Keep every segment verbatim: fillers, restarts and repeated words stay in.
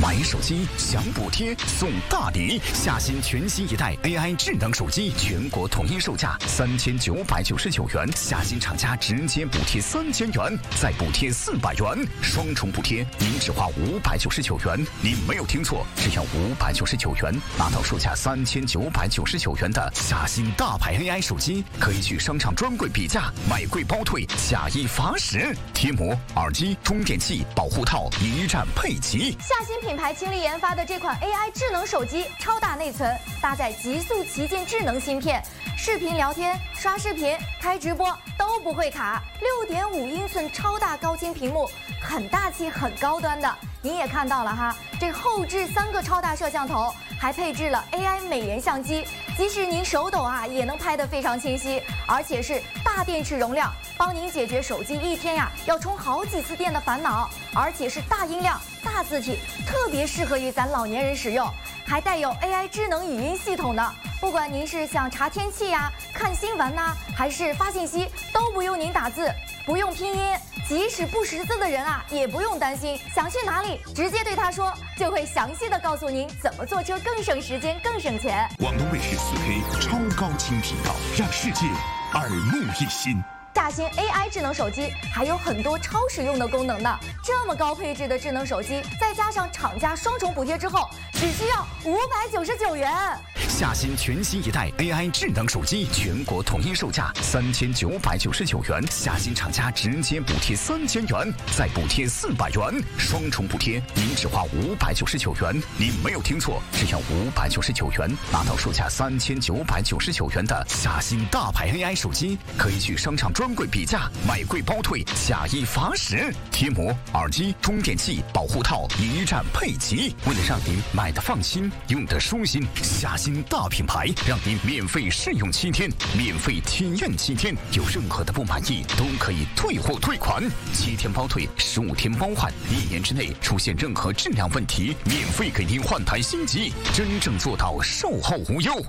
买手机享补贴送大礼，夏新全新一代 A I 智能手机全国统一售价三千九百九十九元，夏新厂家直接补贴三千元，再补贴四百元，双重补贴，您只花五百九十九元。您没有听错，只要五百九十九元，拿到售价三千九百九十九元的夏新大牌 A I 手机，可以去商场专柜比价，买贵包退，假一罚十。贴膜、耳机、充电器、保护套一站配齐。 夏新品牌倾力研发的这款 A I 智能手机，超大内存，搭载极速旗舰智能芯片，视频聊天、刷视频、开直播都不会卡。六点五英寸超大高清屏幕，很大气、很高端的。您也看到了哈，这后置三个超大摄像头，还配置了 A I 美颜相机，即使您手抖啊，也能拍得非常清晰，而且是大电池容量，帮您解决手机一天呀要充好几次电的烦恼，而且是大音量、大字体，特别适合于咱老年人使用，还带有 A I 智能语音系统的。不管您是想查天气呀、看新闻呐、啊，还是发信息，都不用您打字，不用拼音，即使不识字的人啊，也不用担心想去哪里，直接对他说，就会详细的告诉您怎么坐车更省时间、更省钱。 广东卫视四 K 超高清频道，让世界耳目一新。 夏新 A I 智能手机还有很多超实用的功能呢。这么高配置的智能手机，再加上厂家双重补贴之后，只需要五百九十九元。 夏新全新一代 A I 智能手机全国统一售价三千九百九十九元，夏新厂家直接补贴三千元，再补贴四百元，双重补贴，您只花五百九十九元。您没有听错，只要五百九十九元，拿到售价三千九百九十九元的夏新大牌 A I 手机，可以去商场专柜比价，买贵包退，假一罚十。贴膜、耳机、充电器、保护套一站配齐。为了让您买的放心，用的舒心，夏新大品牌让您免费试用七天，免费体验七天，有任何的不满意都可以退货退款，七天包退，十五天包换，一年之内出现任何质量问题，免费给您换台新机，真正做到售后无忧。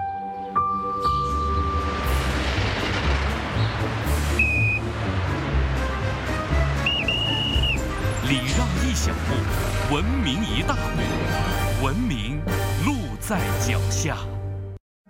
礼让一小步，文明一大步，文明路在脚下。